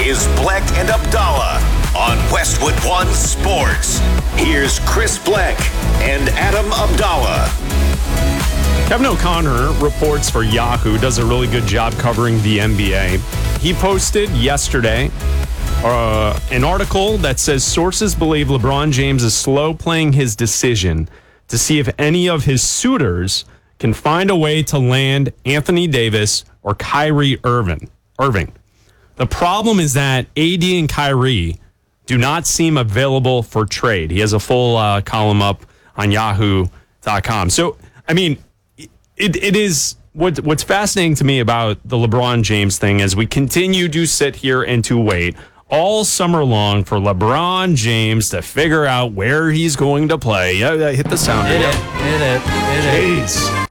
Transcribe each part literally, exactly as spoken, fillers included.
is Bleck and Abdallah on Westwood One Sports. Here's Chris Bleck and Adam Abdallah. Kevin O'Connor reports for Yahoo, does a really good job covering the N B A. He posted yesterday uh, an article that says sources believe LeBron James is slow playing his decision to see if any of his suitors can find a way to land Anthony Davis or Kyrie Irving. Irving. The problem is that A D and Kyrie do not seem available for trade. He has a full uh, column up on yahoo dot com. So, I mean, it it is what what's fascinating to me about the LeBron James thing is we continue to sit here and to wait all summer long for LeBron James to figure out where he's going to play. Yeah, yeah, hit the sound. Hit it, hit it, hit it. Jeez.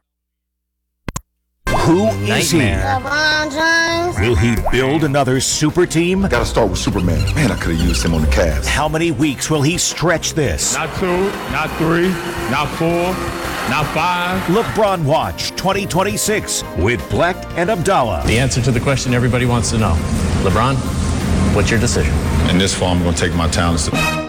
Who is he? LeBron James. Will he build another super team? Gotta start with Superman. Man, I could have used him on the Cavs. How many weeks will he stretch this? Not two, not three, not four, not five. LeBron Watch twenty twenty-six with Bleck and Abdallah. The answer to the question everybody wants to know. LeBron, what's your decision? In this fall, I'm going to take my talents to...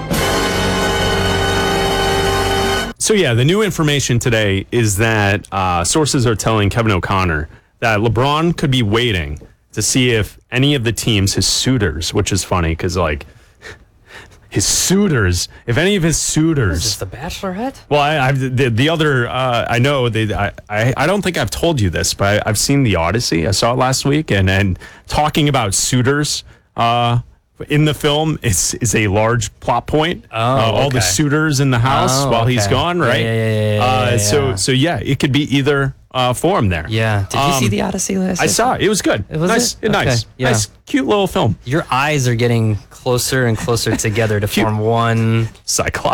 So, yeah, the new information today is that uh, sources are telling Kevin O'Connor that LeBron could be waiting to see if any of the teams, his suitors, which is funny because, like, his suitors, if any of his suitors. Is this the Bachelorette? Well, I, I've the, the other, uh, I know, they, I, I I don't think I've told you this, but I, I've seen The Odyssey. I saw it last week, and, and talking about suitors uh, in the film is, is a large plot point. Oh, uh, all okay. the suitors in the house Oh, while okay. he's gone, right? Yeah, yeah, yeah, yeah, uh, yeah, So, yeah. so yeah, it could be either uh, form there. Yeah. Did you Um, see The Odyssey last I saw it. It was good. Was nice, it? nice, Okay, yeah. nice, cute little film. Your eyes are getting closer and closer together to form one Cyclops.